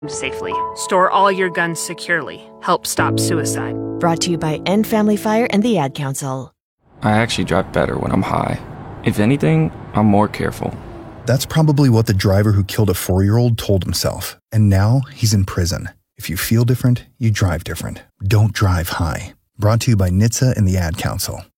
safely. Store all your guns securely. Help stop suicide. Brought to you by End Family Fire and the Ad Council. I actually drive better when I'm high. If anything, I'm more careful. That's probably what the driver who killed a 4-year-old told himself. And now he's in prison. If you feel different, you drive different. Don't drive high. Brought to you by NHTSA and the Ad Council.